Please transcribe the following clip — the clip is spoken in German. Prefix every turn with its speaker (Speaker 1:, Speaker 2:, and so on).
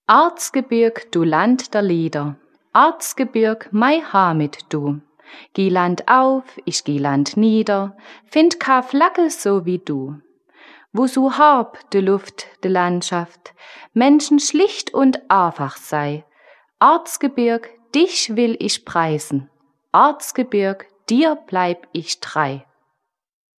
Speaker 1: Arzgebirg, du Land der Lieder, Arzgebirg, mei Heimat du. Geh Land auf, ich geh Land nieder, find ka Flagge so wie du. Wo so hab de Luft, de Landschaft, Menschen schlicht und einfach sei. Arzgebirg, dich will ich preisen, Arzgebirg, dir bleib ich treu.